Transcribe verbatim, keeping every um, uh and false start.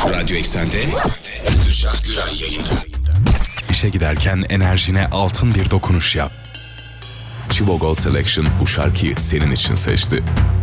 Radyo Eksen'de Gülşah Güray yayında. İşe giderken enerjine altın bir dokunuş yap. Chivo Gold Selection bu şarkıyı senin için seçti.